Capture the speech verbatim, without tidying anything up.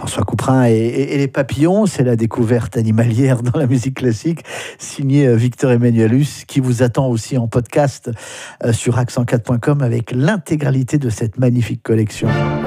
François Couperin et, et, et les papillons, c'est la découverte animalière dans la musique classique, signé Victor Emmanuelus, qui vous attend aussi en podcast sur accent quatre point com avec l'intégralité de cette magnifique collection.